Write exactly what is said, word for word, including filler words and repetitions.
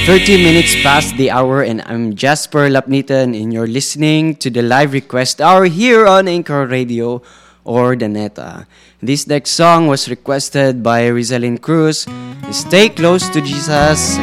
thirty minutes past the hour, and I'm Jasper Lapnitan, and you're listening to the live request hour here on Anchor Radio or the Neta. This next song was requested by Rizalyn Cruz. Stay close to Jesus.